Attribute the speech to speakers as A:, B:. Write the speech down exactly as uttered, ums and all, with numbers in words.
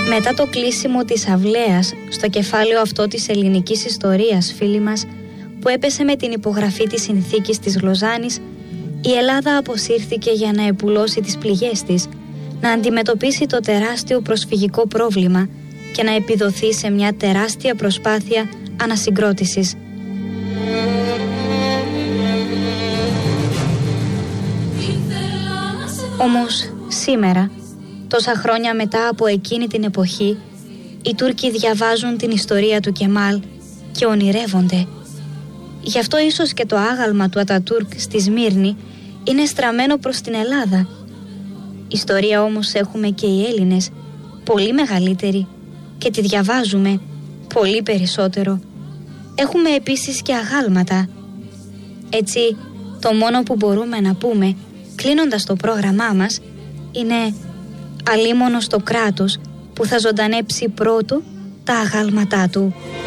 A: Μετά το κλείσιμο της αυλαίας στο κεφάλαιο αυτό της ελληνικής ιστορίας, φίλοι μας, που έπεσε με την υπογραφή της συνθήκης της Λοζάνης, η Ελλάδα αποσύρθηκε για να επουλώσει τις πληγές της, να αντιμετωπίσει το τεράστιο προσφυγικό πρόβλημα και να επιδοθεί σε μια τεράστια προσπάθεια ανασυγκρότησης. Όμως σήμερα, τόσα χρόνια μετά από εκείνη την εποχή, οι Τούρκοι διαβάζουν την ιστορία του Κεμάλ και ονειρεύονται. Γι' αυτό ίσως και το άγαλμα του Ατατούρκ στη Σμύρνη είναι στραμμένο προς την Ελλάδα. Ιστορία όμως έχουμε και οι Έλληνες, πολύ μεγαλύτερη, και τη διαβάζουμε πολύ περισσότερο. Έχουμε επίσης και αγάλματα. Έτσι, το μόνο που μπορούμε να πούμε, κλείνοντας το πρόγραμμά μας, είναι αλίμονο στο κράτος που θα ζωντανέψει πρώτο τα αγάλματά του.